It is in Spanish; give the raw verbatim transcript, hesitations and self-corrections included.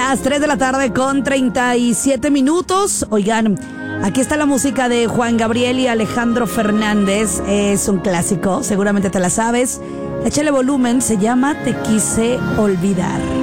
Las tres de la tarde con treinta y siete minutos. Oigan, aquí está la música de Juan Gabriel y Alejandro Fernández. Es un clásico, seguramente te la sabes. Échale volumen, se llama Te quise olvidar.